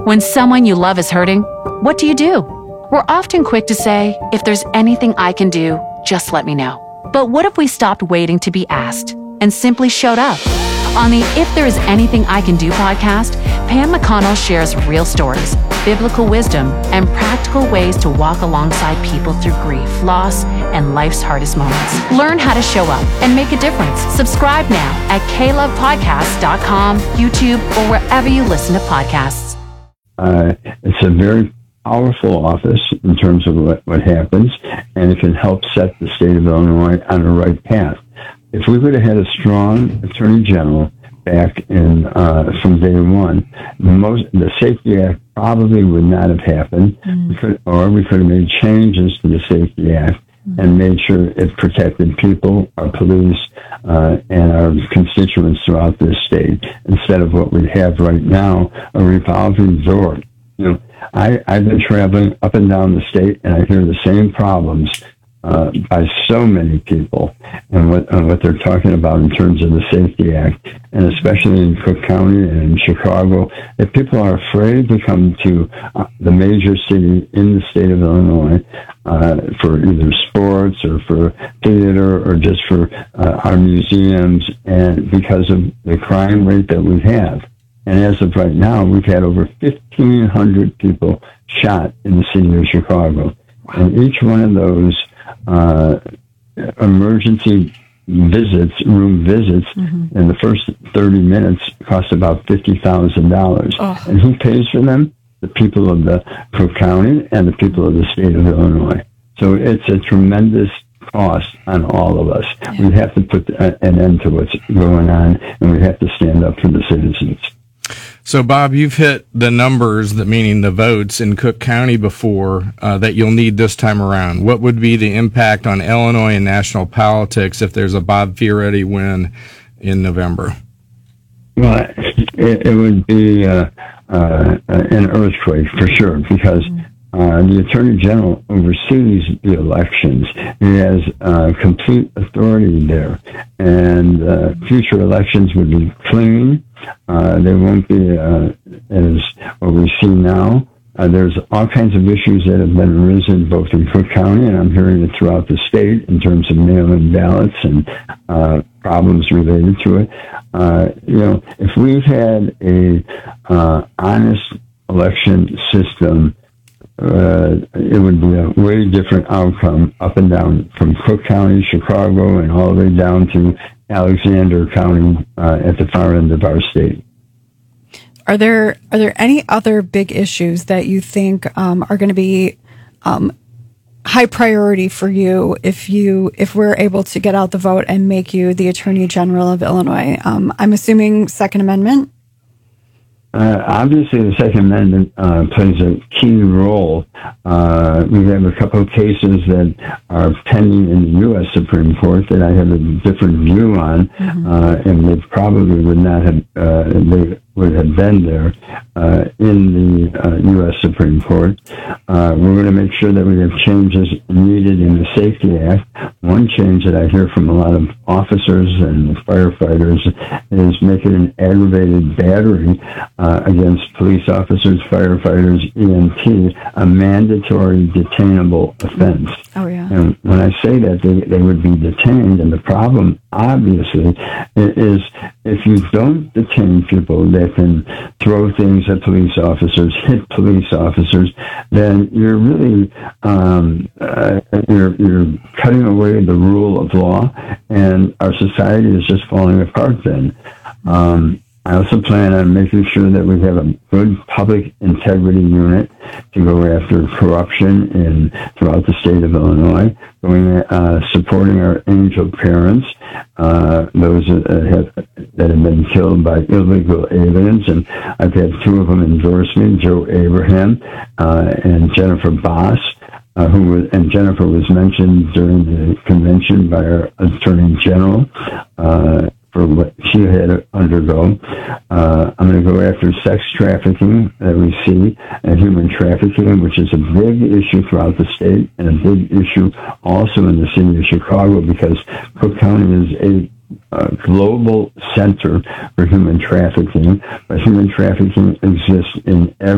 When someone you love is hurting, what do? We're often quick to say, if there's anything I can do, just let me know. But what if we stopped waiting to be asked and simply showed up? On the If There Is Anything I Can Do podcast, Pam McConnell shares real stories, biblical wisdom, and practical ways to walk alongside people through grief, loss, and life's hardest moments. Learn how to show up and make a difference. Subscribe now at klovepodcast.com, YouTube, or wherever you listen to podcasts. It's a very powerful office in terms of what happens, and it can help set the state of Illinois on the right path. If we would have had a strong Attorney General back in from day one, the Safety Act probably would not have happened, we could have made changes to the Safety Act and made sure it protected people, our police, and our constituents throughout this state, instead of what we have right now, a revolving door. You know, I've been traveling up and down the state, and I hear the same problems by so many people, and what they're talking about in terms of the Safety Act, and especially in Cook County and in Chicago, that people are afraid to come to the major city in the state of Illinois for either sports or for theater or just for our museums, and because of the crime rate that we have. And as of right now, we've had over 1,500 people shot in the city of Chicago. And each one of those emergency room visits, in the first 30 minutes cost about $50,000. Oh. And who pays for them? The people of the Cook County and the people of the state of Illinois. So it's a tremendous cost on all of us. Yeah. We have to put an end to what's going on, and we have to stand up for the citizens. So, Bob, you've hit the numbers, meaning the votes in Cook County before, that you'll need this time around. What would be the impact on Illinois and national politics if there's a Bob Fioretti win in November? Well, it would be an earthquake for sure, because the Attorney General oversees the elections. He has complete authority there, and future elections would be clean. They won't be as what we see now. There's all kinds of issues that have been arisen both in Cook County, and I'm hearing it throughout the state, in terms of mail-in ballots and problems related to it. If we've had a honest election system, it would be a way different outcome up and down from Cook County, Chicago, and all the way down to Alexander County at the far end of our state. Are there any other big issues that you think are going to be high priority for you if we're able to get out the vote and make you the Attorney General of Illinois? I'm assuming Second Amendment. Obviously, the Second Amendment plays a key role. We have a couple of cases that are pending in the U.S. Supreme Court that I have a different view on, and they probably would not have. They would have been there in the U.S. Supreme Court. We're going to make sure that we have changes needed in the Safety Act. One change that I hear from a lot of officers and firefighters is making an aggravated battery against police officers, firefighters, EMT, a mandatory detainable offense. Oh, yeah. And when I say that, they would be detained, and the problem, obviously, is if you don't detain people that can throw things at police officers, hit police officers, then you're really you're cutting away the rule of law, and our society is just falling apart then. I also plan on making sure that we have a good public integrity unit to go after corruption throughout the state of Illinois, supporting our angel parents, those that have been killed by illegal aliens, and I've had two of them endorse me, Joe Abraham and Jennifer Boss. Jennifer was mentioned during the convention by our Attorney General for what she had to undergo. I'm going to go after sex trafficking that we see, and human trafficking, which is a big issue throughout the state, and a big issue also in the city of Chicago, because Cook County is a global center for human trafficking, but human trafficking exists in every